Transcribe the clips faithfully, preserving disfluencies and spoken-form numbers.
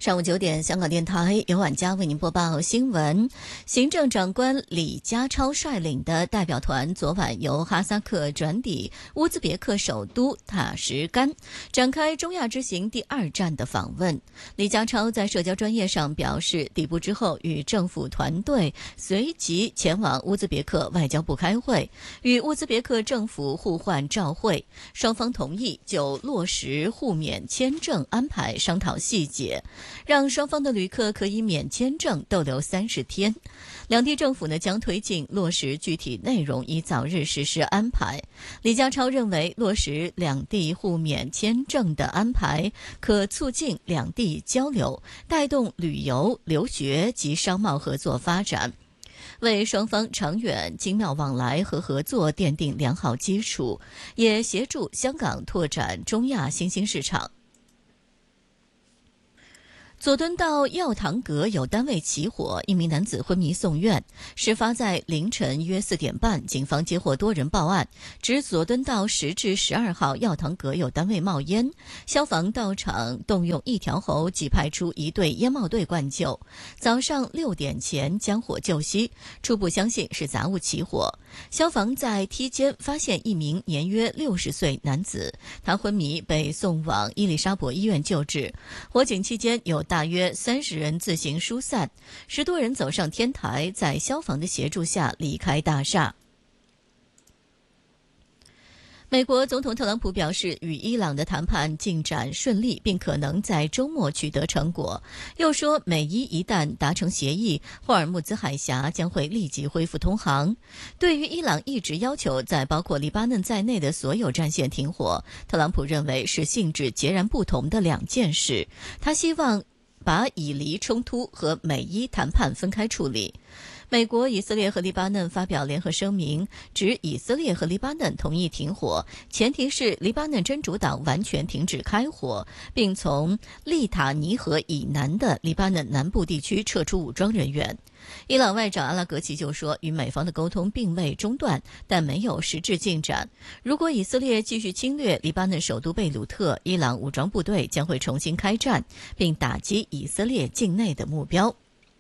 上午九点，香港电台由晚佳为您播报新闻。行政长官李家超率领的代表团昨晚由哈萨克转抵乌兹别克首都塔什干，展开中亚之行第二站的访问。李家超在社交专页上表示，抵埗之后与政府团队随即前往乌兹别克外交部开会，与乌兹别克政府互换照会，双方同意就落实互免签证安排商讨细节，让双方的旅客可以免签证逗留三十天。两地政府呢将推进落实具体内容，以早日实施安排。李家超认为，落实两地互免签证的安排，可促进两地交流，带动旅游、留学及商贸合作发展，为双方长远经贸往来和合作奠定良好基础，也协助香港拓展中亚新兴市场。佐敦道药堂阁有单位起火，一名男子昏迷送院。事发在凌晨约四点半，警方接获多人报案，指佐敦道十至十二号药堂阁有单位冒烟，消防到场动用一条喉及派出一队烟帽队灌救。早上六点前将火救熄，初步相信是杂物起火。消防在梯间发现一名年约六十岁男子，他昏迷，被送往伊丽莎白医院救治。火警期间有大约三十人自行疏散，十多人走上天台，在消防的协助下离开大厦。美国总统特朗普表示，与伊朗的谈判进展顺利，并可能在周末取得成果。又说，美伊一旦达成协议，霍尔木兹海峡将会立即恢复通航。对于伊朗一直要求在包括黎巴嫩在内的所有战线停火，特朗普认为是性质截然不同的两件事。他希望把以黎冲突和美伊谈判分开处理。美国、以色列和黎巴嫩发表联合声明，指以色列和黎巴嫩同意停火，前提是黎巴嫩真主党完全停止开火，并从利塔尼河以南的黎巴嫩南部地区撤出武装人员。伊朗外长阿拉格齐就说，与美方的沟通并未中断，但没有实质进展。如果以色列继续侵略黎巴嫩首都贝鲁特，伊朗武装部队将会重新开战，并打击以色列境内的目标。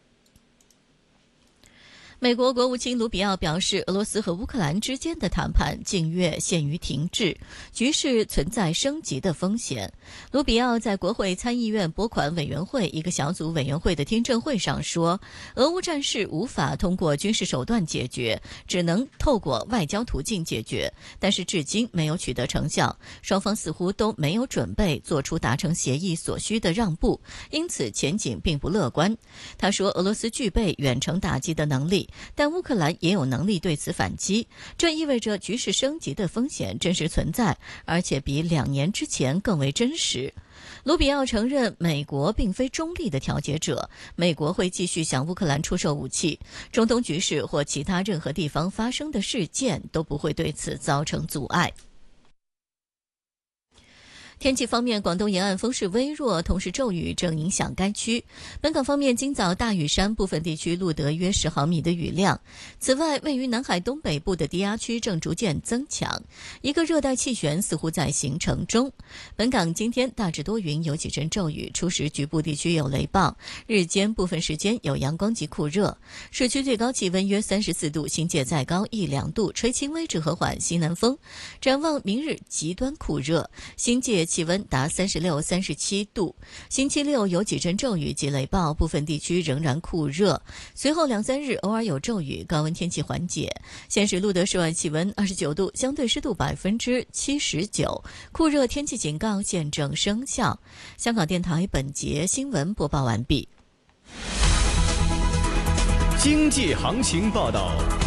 美国国务卿卢比奥表示，俄罗斯和乌克兰之间的谈判近月陷于停滞，局势存在升级的风险。卢比奥在国会参议院拨款委员会一个小组委员会的听证会上说，俄乌战事无法通过军事手段解决，只能透过外交途径解决，但是至今没有取得成效，双方似乎都没有准备做出达成协议所需的让步，因此前景并不乐观。他说，俄罗斯具备远程打击的能力，但乌克兰也有能力对此反击，这意味着局势升级的风险真实存在，而且比两年之前更为真实。卢比奥承认，美国并非中立的调解者，美国会继续向乌克兰出售武器，中东局势或其他任何地方发生的事件都不会对此造成阻碍。天气方面，广东沿岸风势微弱，同时骤雨正影响该区。本港方面，今早大屿山部分地区录得约十毫米的雨量。此外，位于南海东北部的低压区正逐渐增强，一个热带气旋似乎在形成中。本港今天大致多云，有几阵骤雨，初时局部地区有雷暴，日间部分时间有阳光及酷热。市区最高气温约三十四度，新界再高一两度，吹轻微至和缓西南风。展望明日极端酷热，新界气温达三十六、三十七度。星期六有几阵骤雨及雷暴，部分地区仍然酷热。随后两三日偶尔有骤雨，高温天气缓解。现时录得室外气温二十九度，相对湿度百分之七十九，酷热天气警告现正生效。香港电台本节新闻播报完毕。 经济行情报道。